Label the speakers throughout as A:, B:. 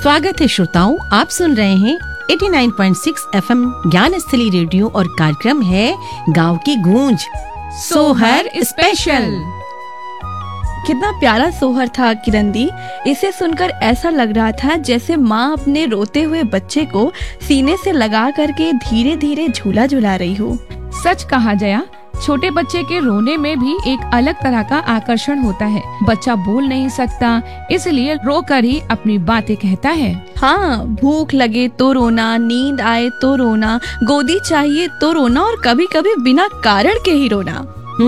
A: स्वागत है श्रोताओं, आप सुन रहे हैं 89.6 FM ज्ञान स्थली रेडियो और कार्यक्रम है गांव की गूंज सोहर स्पेशल।
B: कितना प्यारा सोहर था किरण दी। इसे सुनकर ऐसा लग रहा था जैसे माँ अपने रोते हुए बच्चे को सीने से लगा करके धीरे धीरे झूला झुला रही हो।
C: सच कहा जया, छोटे बच्चे के रोने में भी एक अलग तरह का आकर्षण होता है। बच्चा बोल नहीं सकता, इसलिए रोकर ही अपनी बातें कहता है।
B: हाँ, भूख लगे तो रोना, नींद आए तो रोना, गोदी चाहिए तो रोना और कभी कभी बिना कारण के ही रोना।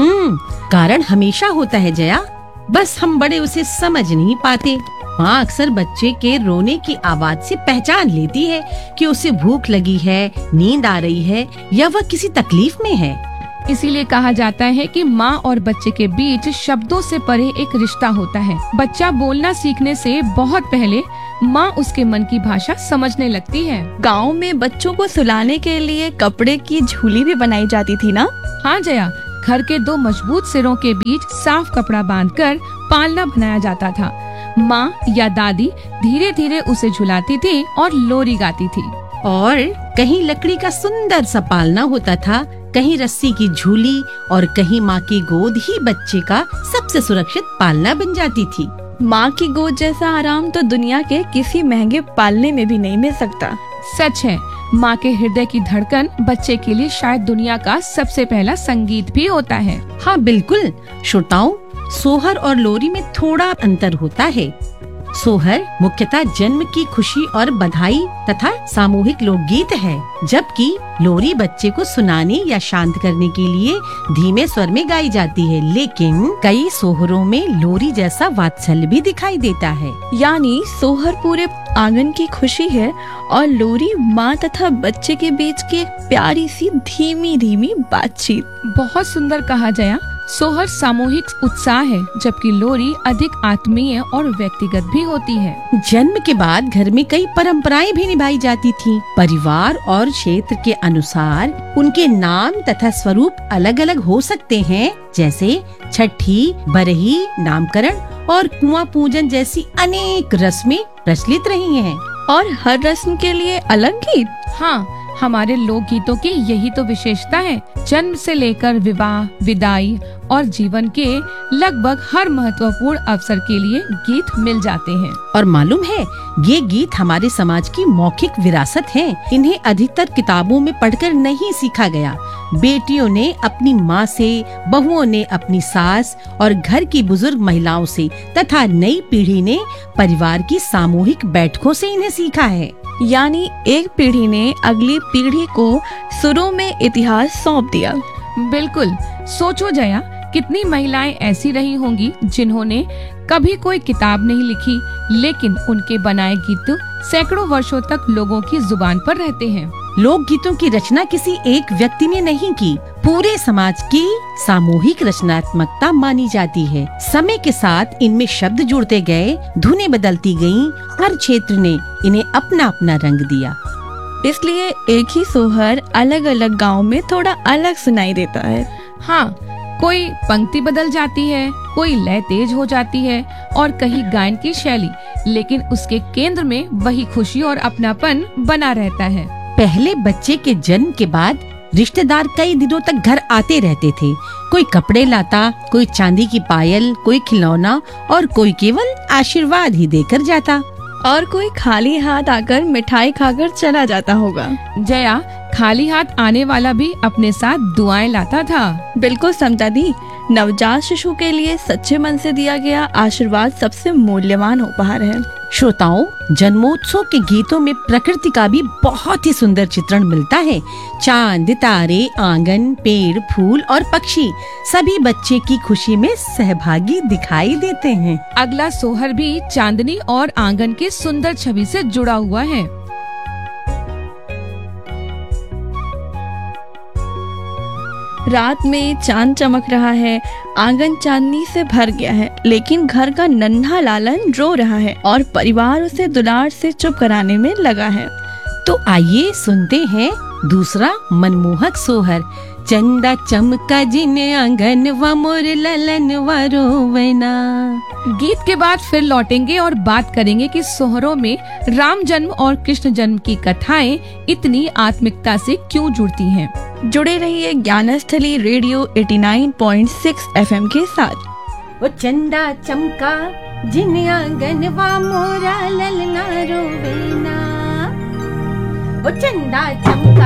A: कारण हमेशा होता है जया, बस हम बड़े उसे समझ नहीं पाते। माँ अक्सर बच्चे के रोने की आवाज से पहचान लेती है कि उसे भूख लगी है, नींद आ रही है या वह किसी तकलीफ में है।
C: इसीलिए कहा जाता है कि माँ और बच्चे के बीच शब्दों से परे एक रिश्ता होता है। बच्चा बोलना सीखने से बहुत पहले माँ उसके मन की भाषा समझने लगती है।
B: गांव में बच्चों को सुलाने के लिए कपड़े की झूली भी बनाई जाती थी ना?
C: हाँ जया, घर के दो मजबूत सिरों के बीच साफ कपड़ा बांधकर पालना बनाया जाता था। माँ या दादी धीरे धीरे उसे झुलाती थी और लोरी गाती थी।
A: और कहीं लकड़ी का सुंदर सा पालना होता था, कहीं रस्सी की झूली और कहीं माँ की गोद ही बच्चे का सबसे सुरक्षित पालना बन जाती थी।
B: माँ की गोद जैसा आराम तो दुनिया के किसी महंगे पालने में भी नहीं मिल सकता।
C: सच है, माँ के हृदय की धड़कन बच्चे के लिए शायद दुनिया का सबसे पहला संगीत भी होता है।
A: हाँ बिल्कुल श्रोताओं, सोहर और लोरी में थोड़ा अंतर होता है। सोहर मुख्यतः जन्म की खुशी और बधाई तथा सामूहिक लोकगीत है, जबकि लोरी बच्चे को सुनाने या शांत करने के लिए धीमे स्वर में गाई जाती है। लेकिन कई सोहरों में लोरी जैसा वात्सल्य भी दिखाई देता है।
B: यानी सोहर पूरे आंगन की खुशी है और लोरी माँ तथा बच्चे के बीच की एक प्यारी सी धीमी धीमी बातचीत।
C: बहुत सुंदर कहा जया। सोहर सामूहिक उत्साह है, जबकि लोरी अधिक आत्मीय और व्यक्तिगत भी होती है।
A: जन्म के बाद घर में कई परंपराएं भी निभाई जाती थीं। परिवार और क्षेत्र के अनुसार उनके नाम तथा स्वरूप अलग अलग हो सकते हैं, जैसे छठी, बरही, नामकरण और कुआं पूजन जैसी अनेक रस्में प्रचलित रही हैं।
B: और हर रस्म के लिए अलग गीत।
C: हाँ, हमारे लोक गीतों की यही तो विशेषता है। जन्म से लेकर विवाह, विदाई और जीवन के लगभग हर महत्वपूर्ण अवसर के लिए गीत मिल जाते हैं। और
A: मालूम है, ये गीत हमारे समाज की मौखिक विरासत है। इन्हें अधिकतर किताबों में पढ़कर नहीं सीखा गया। बेटियों ने अपनी माँ से, बहुओं ने अपनी सास और घर की बुजुर्ग महिलाओं से तथा नई पीढ़ी ने परिवार की सामूहिक बैठकों से इन्हें सीखा है।
B: यानी एक पीढ़ी ने अगली पीढ़ी को सुरों में इतिहास सौंप दिया।
C: बिल्कुल। सोचो जया, कितनी महिलाएं ऐसी रही होंगी जिन्होंने कभी कोई किताब नहीं लिखी, लेकिन उनके बनाए गीत सैकड़ों वर्षों तक लोगों की जुबान पर रहते हैं।
A: लोक गीतों की रचना किसी एक व्यक्ति ने नहीं की, पूरे समाज की सामूहिक रचनात्मकता मानी जाती है। समय के साथ इनमें शब्द जुड़ते गए, धुनें बदलती गईं, हर क्षेत्र ने इन्हें अपना अपना रंग दिया।
B: इसलिए एक ही सोहर अलग अलग गाँव में थोड़ा अलग सुनाई देता है।
C: हाँ, कोई पंक्ति बदल जाती है, कोई लय तेज हो जाती है और कहीं गायन की शैली, लेकिन उसके केंद्र में वही खुशी और अपनापन बना रहता है।
A: पहले बच्चे के जन्म के बाद रिश्तेदार कई दिनों तक घर आते रहते थे। कोई कपड़े लाता, कोई चांदी की पायल, कोई खिलौना और कोई केवल आशीर्वाद ही देकर जाता।
B: और कोई खाली हाथ आकर मिठाई खाकर चला जाता होगा।
C: जया, खाली हाथ आने वाला भी अपने साथ दुआएं लाता था।
B: बिल्कुल समझा दी। नवजात शिशु के लिए सच्चे मन से दिया गया आशीर्वाद सबसे मूल्यवान उपहार है।
A: श्रोताओं, जन्मोत्सव के गीतों में प्रकृति का भी बहुत ही सुंदर चित्रण मिलता है। चांद, तारे, आंगन, पेड़, फूल और पक्षी सभी बच्चे की खुशी में सहभागी दिखाई देते हैं।
C: अगला सोहर भी चांदनी और आंगन की सुंदर छवि से जुड़ा हुआ है।
B: रात में चांद चमक रहा है, आंगन चांदनी से भर गया है, लेकिन घर का नन्हा लालन रो रहा है और परिवार उसे दुलार से चुप कराने में लगा है।
A: तो आइए सुनते हैं दूसरा मनमोहक सोहर, चंदा चमका जिन आंगन व मोर ललन व रोवना।
C: गीत के बाद फिर लौटेंगे और बात करेंगे कि सोहरों में राम जन्म और कृष्ण जन्म की कथाएं इतनी आत्मिकता से क्यों जुड़ती हैं।
B: जुड़े रहिए ज्ञानस्थली रेडियो 89.6 FM के साथ।
A: वो चंदा चमका जिन आंगन व मोरा ललना रोवेना। वो चंदा चमका